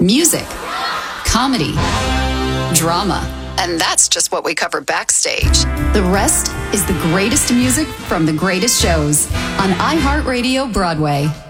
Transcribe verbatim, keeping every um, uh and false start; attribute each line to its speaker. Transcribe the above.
Speaker 1: music, comedy, drama. And that's just what we cover backstage. The rest is the greatest music from the greatest shows on iHeartRadio Broadway.